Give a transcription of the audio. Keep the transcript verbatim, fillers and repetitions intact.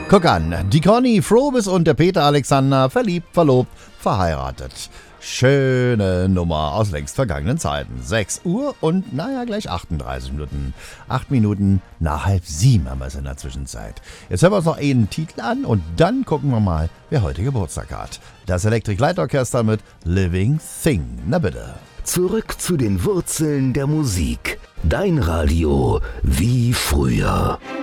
Guck an, die Conny Frobis und der Peter Alexander, verliebt, verlobt, verheiratet. Schöne Nummer aus längst vergangenen Zeiten. sechs Uhr und naja, gleich achtunddreißig Minuten. acht Minuten nach halb sieben haben wir es in der Zwischenzeit. Jetzt hören wir uns noch einen Titel an und dann gucken wir mal, wer heute Geburtstag hat. Das Electric Light Orchestra mit Living Thing. Na bitte. Zurück zu den Wurzeln der Musik. Dein Radio wie früher.